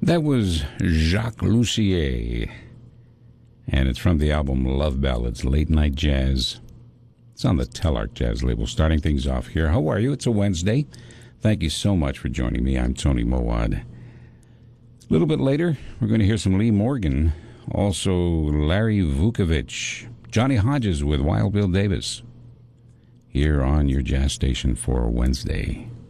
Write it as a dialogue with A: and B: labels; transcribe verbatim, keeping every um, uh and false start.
A: That was Jacques Lussier, and it's from the album Love Ballads, Late Night Jazz. It's on the Telarc Jazz label. Starting things off here. How are you? It's a Wednesday. Thank you so much for joining me. I'm Tony Mowad. A little bit later, we're going to hear some Lee Morgan, also Larry Vukovich, Johnny Hodges with Wild Bill Davis, here on your jazz station for Wednesday.